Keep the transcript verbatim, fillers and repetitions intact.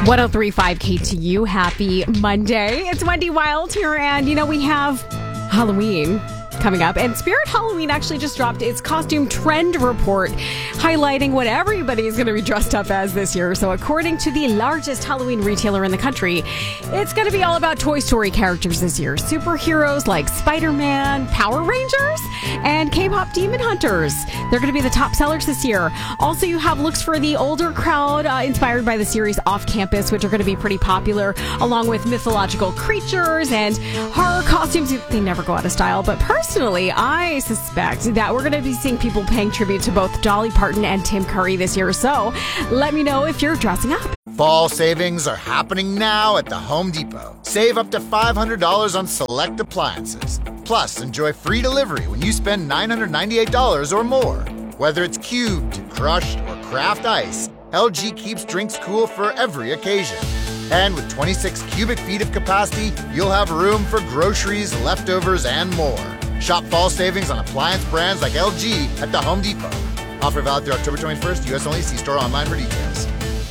one oh three point five K T U. Happy Monday. It's Wendy Wild here, and you know, we have Halloween coming up, and Spirit Halloween actually just dropped its costume trend report highlighting what everybody is going to be dressed up as this year. So according to the largest Halloween retailer in the country, it's going to be all about Toy Story characters this year. Superheroes like Spider-Man, Power Rangers, and K-pop Demon Hunters. They're going to be the top sellers this year. Also, you have looks for the older crowd uh, inspired by the series Off Campus, which are going to be pretty popular, along with mythological creatures and horror costumes. They never go out of style, but personally, I suspect that we're going to be seeing people paying tribute to both Dolly Parton and Tim Curry this year. So let me know if you're dressing up. Fall savings are happening now at the Home Depot. Save up to five hundred dollars on select appliances. Plus, enjoy free delivery when you spend nine hundred ninety-eight dollars or more. Whether it's cubed, crushed, or craft ice, L G keeps drinks cool for every occasion. And with twenty-six cubic feet of capacity, you'll have room for groceries, leftovers, and more. Shop fall savings on appliance brands like L G at the Home Depot. Offer valid through October twenty-first. U S only. See store online for details.